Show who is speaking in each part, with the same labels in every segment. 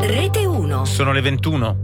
Speaker 1: Rete 1.
Speaker 2: Sono le 21.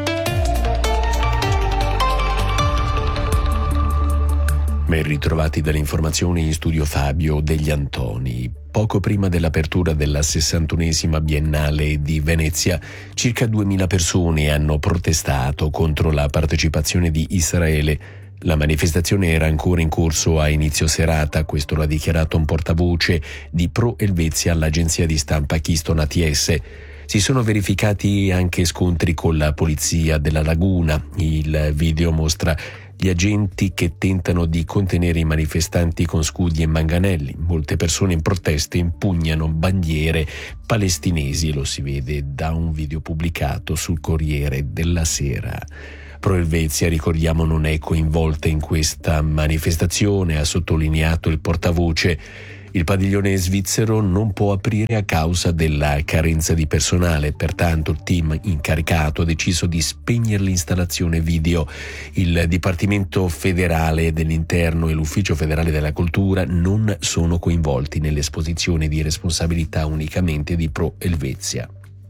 Speaker 3: Ben ritrovati dalle informazioni in studio Fabio Degli Antoni. Poco prima dell'apertura della 61esima Biennale di Venezia, circa 2000 persone hanno protestato contro la partecipazione di Israele. La manifestazione era ancora in corso a inizio serata, questo lo ha dichiarato un portavoce di Pro Elvezia all'agenzia di stampa Keystone ATS. Si sono verificati anche scontri con la polizia della Laguna. Il video mostra gli agenti che tentano di contenere i manifestanti con scudi e manganelli. Molte persone in protesta impugnano bandiere palestinesi, lo si vede da un video pubblicato sul Corriere della Sera. Pro Elvezia, ricordiamo, non è coinvolta in questa manifestazione, ha sottolineato il portavoce. Il padiglione svizzero non può aprire a causa della carenza di personale, pertanto il team incaricato ha deciso di spegnere l'installazione video. Il Dipartimento federale dell'Interno e l'Ufficio federale della Cultura non sono coinvolti nell'esposizione di responsabilità unicamente di Pro Elvezia.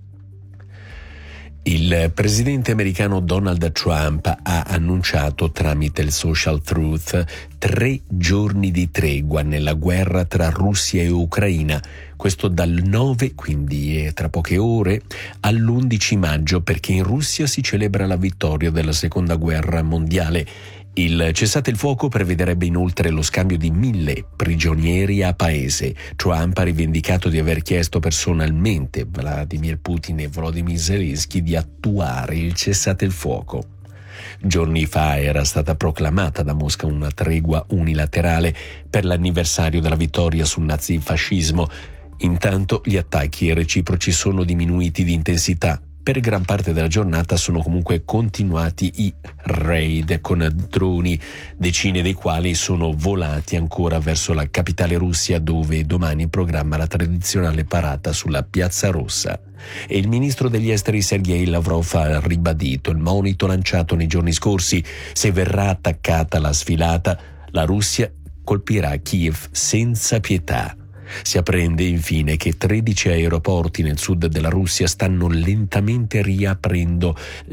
Speaker 3: Il presidente americano Donald Trump ha annunciato tramite il Social Truth 3 giorni di tregua nella guerra tra Russia e Ucraina, questo dal 9, quindi tra poche ore, all'11 maggio, perché in Russia si celebra la vittoria della Seconda Guerra Mondiale. Il cessate il fuoco prevederebbe inoltre lo scambio di 1000 prigionieri a paese. Trump ha rivendicato di aver chiesto personalmente Vladimir Putin e Volodymyr Zelensky di attuare il cessate il fuoco. Giorni fa era stata proclamata da Mosca una tregua unilaterale per l'anniversario della vittoria sul nazifascismo. Intanto gli attacchi reciproci sono diminuiti di intensità. Per gran parte della giornata sono comunque continuati i raid con droni, decine dei quali sono volati ancora verso la capitale Russia, dove domani programma la tradizionale parata sulla Piazza Rossa. E il ministro degli esteri Sergei Lavrov ha ribadito il monito lanciato nei giorni scorsi: se verrà attaccata la sfilata, la Russia colpirà Kiev senza pietà. Si apprende infine che 13 aeroporti nel sud della Russia stanno lentamente riaprendo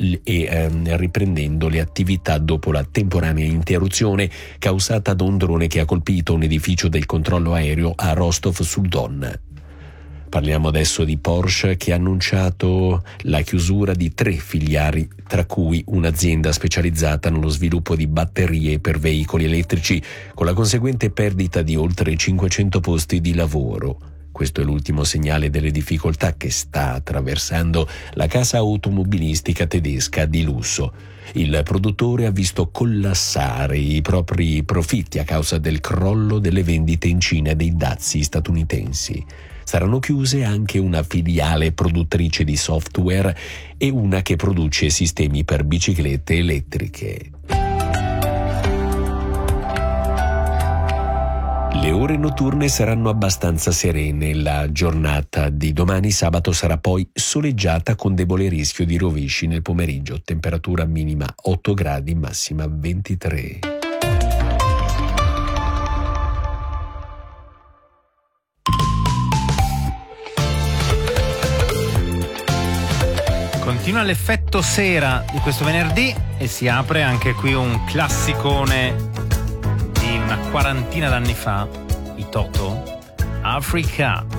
Speaker 3: e riprendendo le attività dopo la temporanea interruzione causata da un drone che ha colpito un edificio del controllo aereo a Rostov sul Don. Parliamo adesso di Porsche, che ha annunciato la chiusura di 3 filiali, tra cui un'azienda specializzata nello sviluppo di batterie per veicoli elettrici, con la conseguente perdita di oltre 500 posti di lavoro. Questo è l'ultimo segnale delle difficoltà che sta attraversando la casa automobilistica tedesca di lusso. Il produttore ha visto collassare i propri profitti a causa del crollo delle vendite in Cina dei dazi statunitensi. Saranno chiuse anche una filiale produttrice di software e una che produce sistemi per biciclette elettriche. Le ore notturne saranno abbastanza serene. La giornata di domani sabato sarà poi soleggiata con debole rischio di rovesci nel pomeriggio. Temperatura minima 8 gradi, massima 23.
Speaker 2: Continua l'effetto sera di questo venerdì e si apre anche qui un classicone di una quarantina d'anni fa, i Toto, Africa.